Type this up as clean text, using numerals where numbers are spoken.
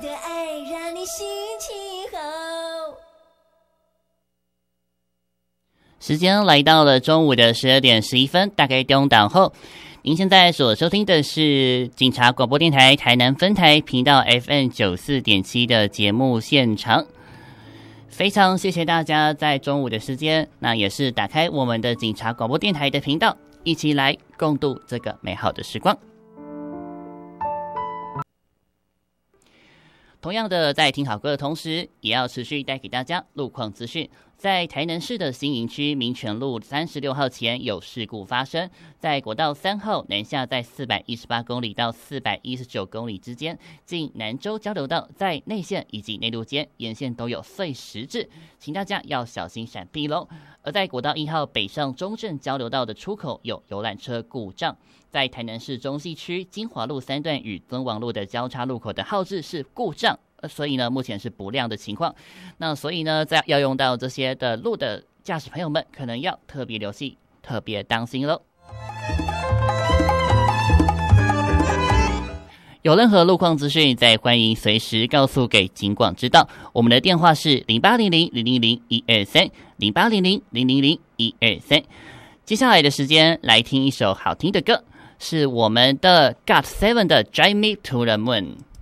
的爱让你心情好。 时间来到了中午的12:11，大概中档后，您现在所收听的是警察广播电台台南分台频道 FM94.7 的节目现场。非常谢谢大家在中午的时间，那也是打开我们的警察广播电台的频道，一起来共度这个美好的时光。同样的，在听好歌的同时，也要持续带给大家路况资讯。在台南市的新营区民权路36号前有事故发生，在国道3号南下，在418公里到419公里之间，近南州交流道在内线以及内路间沿线都有碎石质，请大家要小心闪避喽。而在国道1号北上中正交流道的出口有游览车故障，在台南市中西区金华路3段与尊王路的交叉路口的号志是故障，所以呢目前是不亮的情况。那所以呢在要用到这些的路的驾驶朋友们可能要特别留意，特别当心咯。有任何路况资讯，再欢迎随时告诉给警广知道。我们的电话是0800-000-123，0800-000-123。接下来的时间来听一首好听的歌，是我们的 GOT7 的 Drive Me to the Moon。